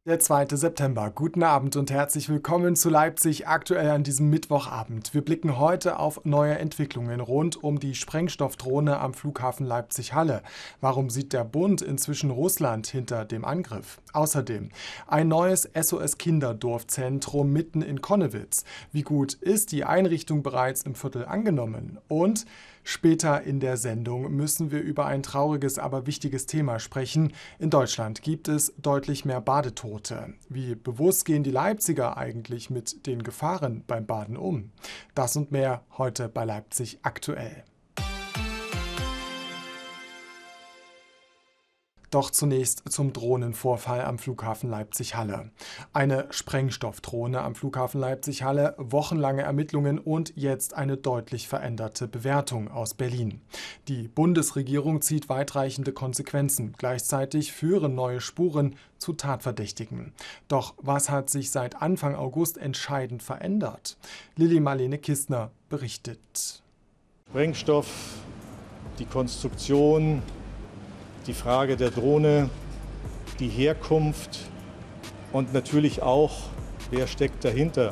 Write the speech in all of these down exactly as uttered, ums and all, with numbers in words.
Der zweite September. Guten Abend und herzlich willkommen zu Leipzig aktuell an diesem Mittwochabend. Wir blicken heute auf neue Entwicklungen rund um die Sprengstoffdrohne am Flughafen Leipzig-Halle. Warum sieht der Bund inzwischen Russland hinter dem Angriff? Außerdem ein neues S O S-Kinderdorfzentrum mitten in Connewitz. Wie gut ist die Einrichtung bereits im Viertel angenommen? Und später in der Sendung müssen wir über ein trauriges, aber wichtiges Thema sprechen. In Deutschland gibt es deutlich mehr Badetote. Wie bewusst gehen die Leipziger eigentlich mit den Gefahren beim Baden um? Das und mehr heute bei Leipzig aktuell. Doch zunächst zum Drohnenvorfall am Flughafen Leipzig-Halle. Eine Sprengstoffdrohne am Flughafen Leipzig-Halle, wochenlange Ermittlungen und jetzt eine deutlich veränderte Bewertung aus Berlin. Die Bundesregierung zieht weitreichende Konsequenzen. Gleichzeitig führen neue Spuren zu Tatverdächtigen. Doch was hat sich seit Anfang August entscheidend verändert? Lilly Marlene Kistner berichtet. Sprengstoff, die Konstruktion, die Frage der Drohne, die Herkunft und natürlich auch, wer steckt dahinter,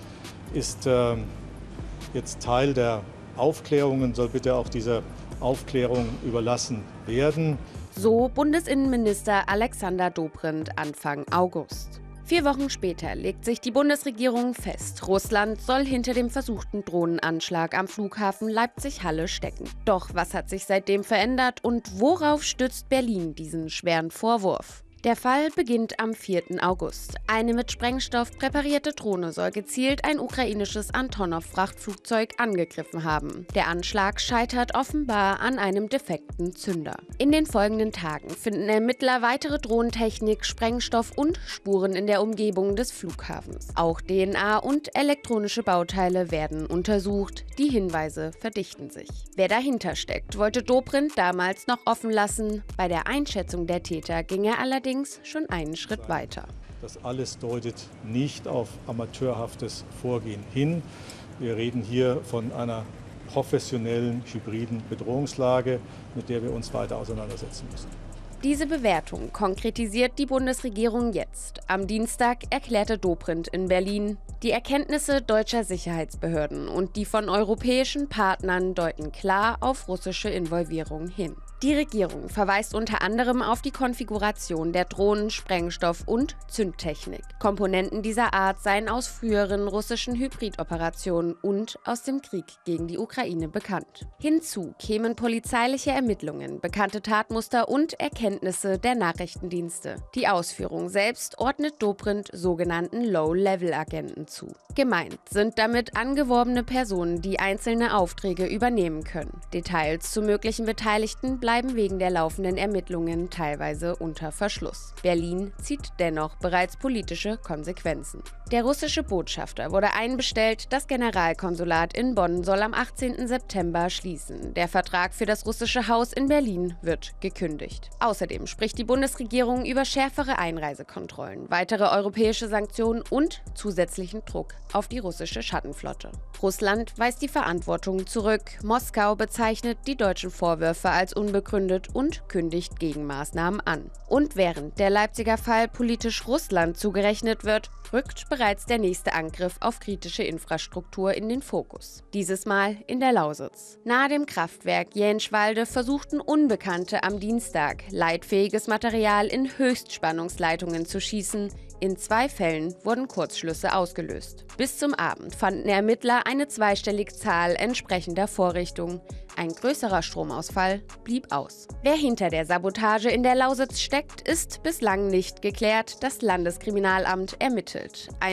ist äh, jetzt Teil der Aufklärung und soll bitte auch dieser Aufklärung überlassen werden. So Bundesinnenminister Alexander Dobrindt Anfang August. Vier Wochen später legt sich die Bundesregierung fest, Russland soll hinter dem versuchten Drohnenanschlag am Flughafen Leipzig-Halle stecken. Doch was hat sich seitdem verändert und worauf stützt Berlin diesen schweren Vorwurf? Der Fall beginnt am vierten August. Eine mit Sprengstoff präparierte Drohne soll gezielt ein ukrainisches Antonov-Frachtflugzeug angegriffen haben. Der Anschlag scheitert offenbar an einem defekten Zünder. In den folgenden Tagen finden Ermittler weitere Drohnentechnik, Sprengstoff und Spuren in der Umgebung des Flughafens. Auch D N A und elektronische Bauteile werden untersucht. Die Hinweise verdichten sich. Wer dahinter steckt, wollte Dobrindt damals noch offen lassen. Bei der Einschätzung der Täter ging er allerdings schon einen Schritt weiter. Das alles deutet nicht auf amateurhaftes Vorgehen hin. Wir reden hier von einer professionellen, hybriden Bedrohungslage, mit der wir uns weiter auseinandersetzen müssen. Diese Bewertung konkretisiert die Bundesregierung jetzt. Am Dienstag erklärte Dobrindt in Berlin, die Erkenntnisse deutscher Sicherheitsbehörden und die von europäischen Partnern deuten klar auf russische Involvierung hin. Die Regierung verweist unter anderem auf die Konfiguration der Drohnen, Sprengstoff und Zündtechnik. Komponenten dieser Art seien aus früheren russischen Hybridoperationen und aus dem Krieg gegen die Ukraine bekannt. Hinzu kämen polizeiliche Ermittlungen, bekannte Tatmuster und Erkenntnisse der Nachrichtendienste. Die Ausführung selbst ordnet Dobrindt sogenannten Low-Level-Agenten zu. Gemeint sind damit angeworbene Personen, die einzelne Aufträge übernehmen können. Details zu möglichen Beteiligten bleiben wegen der laufenden Ermittlungen teilweise unter Verschluss. Berlin zieht dennoch bereits politische Konsequenzen. Der russische Botschafter wurde einbestellt, das Generalkonsulat in Bonn soll am achtzehnten September schließen. Der Vertrag für das russische Haus in Berlin wird gekündigt. Außerdem spricht die Bundesregierung über schärfere Einreisekontrollen, weitere europäische Sanktionen und zusätzlichen Druck auf die russische Schattenflotte. Russland weist die Verantwortung zurück. Moskau bezeichnet die deutschen Vorwürfe als unbegründet und kündigt Gegenmaßnahmen an. Und während der Leipziger Fall politisch Russland zugerechnet wird, rückt bereits der nächste Angriff auf kritische Infrastruktur in den Fokus. Dieses Mal in der Lausitz. Nahe dem Kraftwerk Jänschwalde versuchten Unbekannte am Dienstag, leitfähiges Material in Höchstspannungsleitungen zu schießen. In zwei Fällen wurden Kurzschlüsse ausgelöst. Bis zum Abend fanden Ermittler eine zweistellige Zahl entsprechender Vorrichtungen. Ein größerer Stromausfall blieb aus. Wer hinter der Sabotage in der Lausitz steckt, ist bislang nicht geklärt. Das Landeskriminalamt ermittelt. Ein